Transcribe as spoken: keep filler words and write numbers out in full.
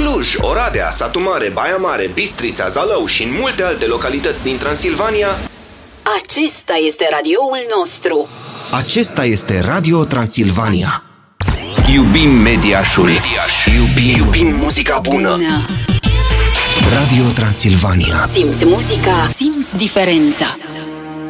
Cluj, Oradea, Satu Mare, Baia Mare, Bistrița, Zalău și în multe alte localități din Transilvania. Acesta este radioul nostru. Acesta este Radio Transilvania. Iubim Mediașul. Mediaș. Iubim, Iubim muzica bună. bună. Radio Transilvania. Simți muzica, simți diferența.